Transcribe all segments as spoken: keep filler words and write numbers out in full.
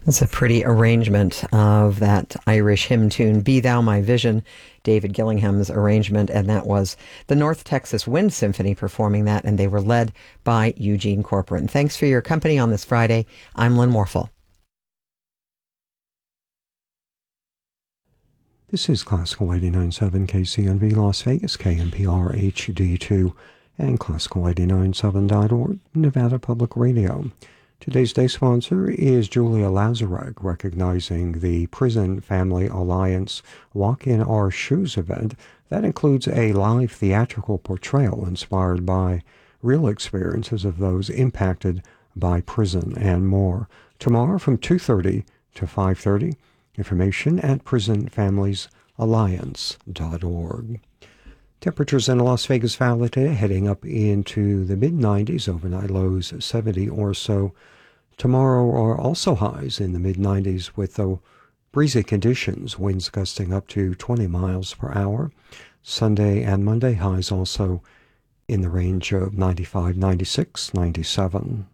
It's a pretty arrangement of that Irish hymn tune, Be Thou My Vision, David Gillingham's arrangement, and that was the North Texas Wind Symphony performing that, and they were led by Eugene Corcoran. Thanks for your company on this Friday. I'm Lynn Morphel. This is Classical eighty-nine point seven K C N V Las Vegas, K N P R H D two, and Classical eighty-nine point seven dot org, Nevada Public Radio. Today's day sponsor is Julia Lazarek, recognizing the Prison Family Alliance Walk in Our Shoes event. That includes a live theatrical portrayal inspired by real experiences of those impacted by prison and more. Tomorrow from two thirty to five thirty, information at prison families alliance dot org. Temperatures in Las Vegas Valley today heading up into the mid nineties, overnight lows seventy or so. Tomorrow are also highs in the mid nineties with the breezy conditions, winds gusting up to twenty miles per hour. Sunday and Monday highs also in the range of ninety-five, ninety-six, ninety-seven.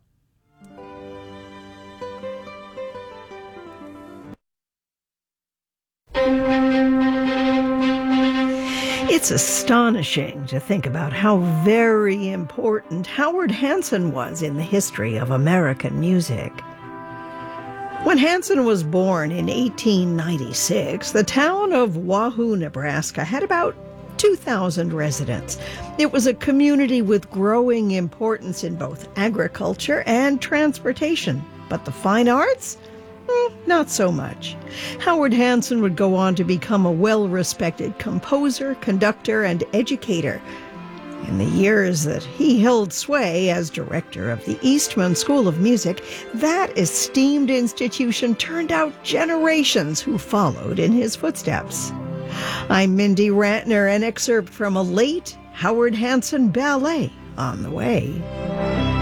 It's astonishing to think about how very important Howard Hanson was in the history of American music. When Hanson was born in eighteen ninety-six, the town of Wahoo, Nebraska had about two thousand residents. It was a community with growing importance in both agriculture and transportation. But the fine arts? Eh, not so much. Howard Hanson would go on to become a well-respected composer, conductor, and educator. In the years that he held sway as director of the Eastman School of Music, that esteemed institution turned out generations who followed in his footsteps. I'm Mindy Rantner, an excerpt from a late Howard Hanson ballet on the way.